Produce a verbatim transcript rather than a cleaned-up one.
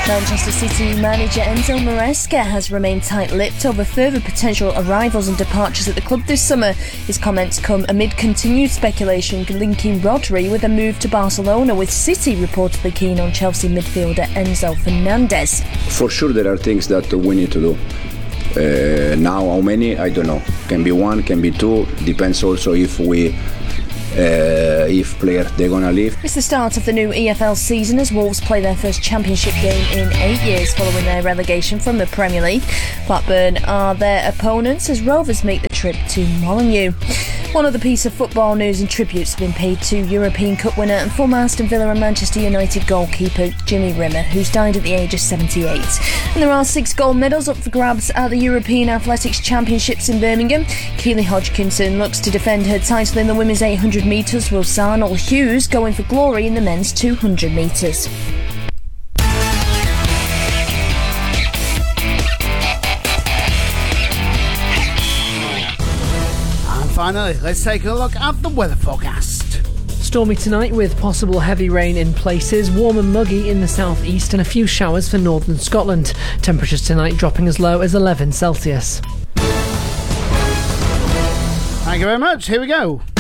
Manchester City manager Enzo Maresca has remained tight-lipped over further potential arrivals and departures at the club this summer. His comments come amid continued speculation linking Rodri with a move to Barcelona, with City reportedly keen on Chelsea midfielder Enzo Fernandez. For sure there are things that we need to do. Uh, now how many, I don't know. Can be one, can be two, depends also if we Uh, if players they're gonna leave. It's the start of the new E F L season as Wolves play their first championship game in eight years following their relegation from the Premier League. Blackburn are their opponents as Rovers make the trip to Molineux. One other piece of football news and tributes have been paid to European Cup winner and former Aston Villa and Manchester United goalkeeper Jimmy Rimmer, who's died at the age of seventy-eight. And there are six gold medals up for grabs at the European Athletics Championships in Birmingham. Keely Hodgkinson looks to defend her title in the women's eight hundred metres, with Zarnell Hughes going for glory in the men's two hundred metres. Finally, let's take a look at the weather forecast. Stormy tonight with possible heavy rain in places, warm and muggy in the southeast and a few showers for northern Scotland. Temperatures tonight dropping as low as eleven Celsius. Thank you very much. Here we go.